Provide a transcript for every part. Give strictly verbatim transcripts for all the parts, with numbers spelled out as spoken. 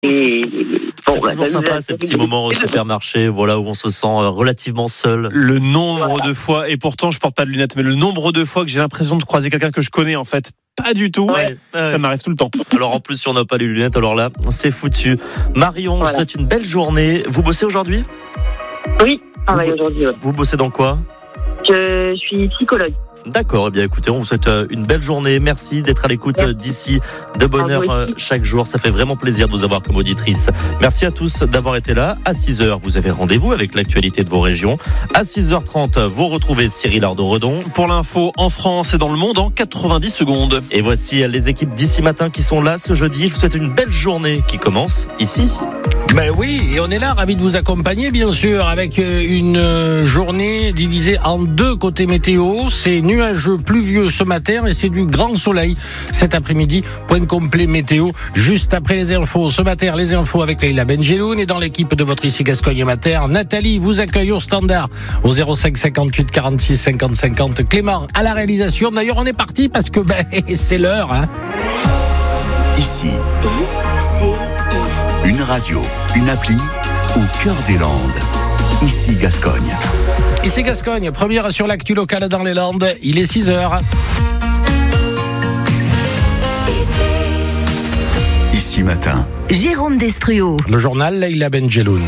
Et bon, c'est bah, toujours ça nous sympa a- ces petits moments au supermarché, voilà, où on se sent euh, relativement seul. Le nombre Voilà. de fois, et pourtant je porte pas de lunettes, mais le nombre de fois que j'ai l'impression de croiser quelqu'un que je connais en fait pas du tout, Ouais, ouais. ça m'arrive tout le temps. Alors en plus, si on n'a pas les lunettes, alors là, c'est foutu. Marion, Voilà. c'est une belle journée. Vous bossez aujourd'hui ? Oui, je travaille Vous- aujourd'hui. Ouais. Vous bossez dans quoi ? Je suis psychologue. D'accord, eh bien écoutez, on vous souhaite euh, une belle journée. Merci d'être à l'écoute euh, d'ici, de bonne À heure vous euh, aussi. chaque jour. Ça fait vraiment plaisir de vous avoir comme auditrice. Merci à tous d'avoir été là. À six heures, vous avez rendez-vous avec l'actualité de vos régions. À six heures trente, vous retrouvez Cyril Ardo-Redon. Pour l'info en France et dans le monde en quatre-vingt-dix secondes. Et voici les équipes d'ici matin qui sont là ce jeudi. Je vous souhaite une belle journée qui commence ici. Ben oui, et on est là, ravis de vous accompagner, bien sûr, avec une journée divisée en deux côtés météo. C'est nuageux, pluvieux ce matin et c'est du grand soleil cet après-midi. Point complet météo, juste après les infos. Ce matin, les infos avec Leïla Benjeloun et dans l'équipe de votre ici Gascogne Matin. Nathalie vous accueille au standard au zéro cinq cinquante-huit quarante-six cinquante cinquante. Clément à la réalisation. D'ailleurs, on est parti parce que ben, c'est l'heure. Hein. Ici, C'est une radio, une appli au cœur des Landes. Ici Gascogne. Ici Gascogne, première sur l'actu locale dans les Landes. Il est six heures. Ici matin. Jérôme Destruo. Le journal Leïla Benjeloun.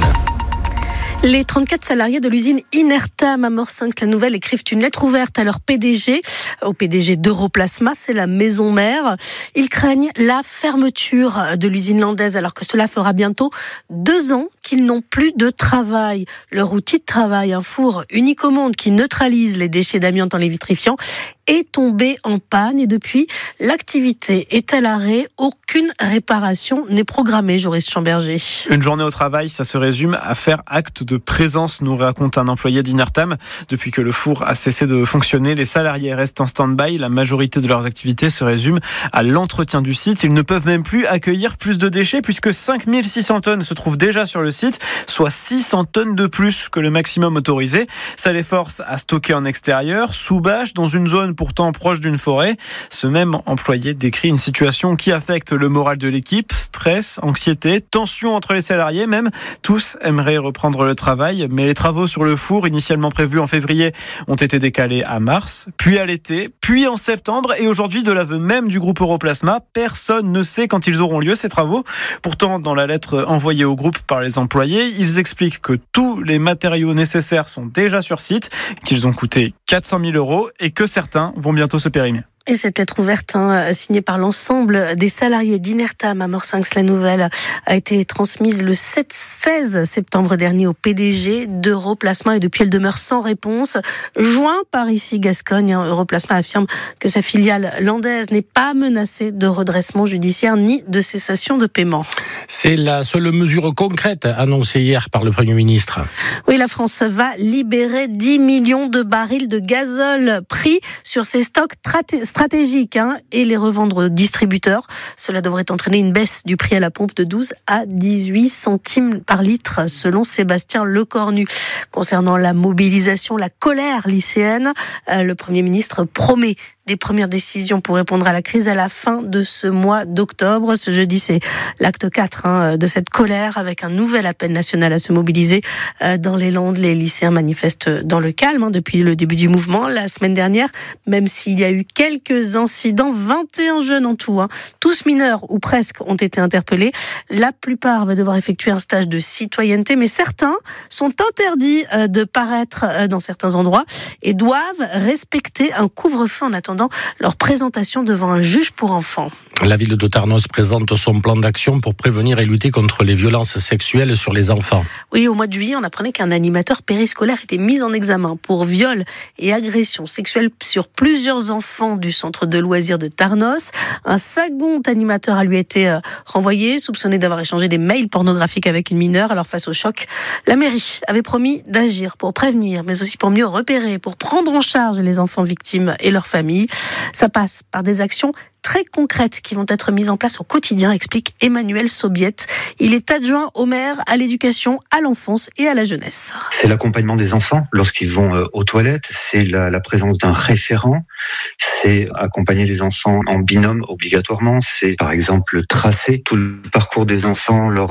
Les trente-quatre salariés de l'usine Inertam à Morsinx-la-Nouvelle écrivent une lettre ouverte à leur P D G, au P D G d'Europlasma, c'est la maison mère. Ils craignent la fermeture de l'usine landaise alors que cela fera bientôt deux ans qu'ils n'ont plus de travail. Leur outil de travail, un four unique au monde qui neutralise les déchets d'amiante en les vitrifiant, est tombé en panne et depuis, l'activité est à l'arrêt. Aucune réparation n'est programmée, Joris Chamberger. Une journée au travail, ça se résume à faire acte de présence, nous raconte un employé d'Inertam. Depuis que le four a cessé de fonctionner, les salariés restent en stand-by. La majorité de leurs activités se résume à l'entretien du site. Ils ne peuvent même plus accueillir plus de déchets puisque cinq mille six cents tonnes se trouvent déjà sur le site, soit six cents tonnes de plus que le maximum autorisé. Ça les force à stocker en extérieur, sous bâche, dans une zone pourtant proche d'une forêt. Ce même employé décrit une situation qui affecte le moral de l'équipe, stress, anxiété, tension entre les salariés même. Tous aimeraient reprendre le travail, mais les travaux sur le four, initialement prévus en février, ont été décalés à mars, puis à l'été, puis en septembre, et aujourd'hui, de l'aveu même du groupe Europlasma, personne ne sait quand ils auront lieu, ces travaux. Pourtant, dans la lettre envoyée au groupe par les employés, ils expliquent que tous les matériaux nécessaires sont déjà sur site, qu'ils ont coûté quatre cent mille euros et que certains vont bientôt se périmer. Et cette lettre ouverte, hein, signée par l'ensemble des salariés d'Inertam à Morsinx-la-Nouvelle, a été transmise le sept seize septembre dernier au P D G d'Europlasma et depuis elle demeure sans réponse. Joint par ici Gascogne, hein, Europlasma affirme que sa filiale landaise n'est pas menacée de redressement judiciaire ni de cessation de paiement. C'est la seule mesure concrète annoncée hier par le Premier ministre. Oui, la France va libérer dix millions de barils de gazole pris sur ses stocks tratés stratégiques hein, et les revendre aux distributeurs. Cela devrait entraîner une baisse du prix à la pompe de douze à dix-huit centimes par litre, selon Sébastien Lecornu. Concernant la mobilisation, la colère lycéenne, euh, le Premier ministre promet des premières décisions pour répondre à la crise à la fin de ce mois d'octobre. Ce jeudi, c'est l'acte quatre hein, de cette colère avec un nouvel appel national à se mobiliser. Euh, dans les Landes, les lycéens manifestent dans le calme hein, depuis le début du mouvement. La semaine dernière, même s'il y a eu quelques incidents, vingt et un jeunes en tout, hein, tous mineurs ou presque, ont été interpellés. La plupart vont devoir effectuer un stage de citoyenneté, mais certains sont interdits euh, de paraître euh, dans certains endroits et doivent respecter un couvre-feu en attendant leur présentation devant un juge pour enfants. La ville de Tarnos présente son plan d'action pour prévenir et lutter contre les violences sexuelles sur les enfants. Oui, au mois de juillet, on apprenait qu'un animateur périscolaire était mis en examen pour viol et agression sexuelle sur plusieurs enfants du centre de loisirs de Tarnos. Un second animateur a lui été renvoyé, soupçonné d'avoir échangé des mails pornographiques avec une mineure. Alors face au choc, la mairie avait promis d'agir pour prévenir, mais aussi pour mieux repérer, pour prendre en charge les enfants victimes et leurs familles. Ça passe par des actions très concrètes qui vont être mises en place au quotidien, explique Emmanuel Sobiette. Il est adjoint au maire à l'éducation, à l'enfance et à la jeunesse. C'est l'accompagnement des enfants lorsqu'ils vont euh, aux toilettes, c'est la, la présence d'un référent, c'est accompagner les enfants en binôme obligatoirement, c'est par exemple tracer tout le parcours des enfants lors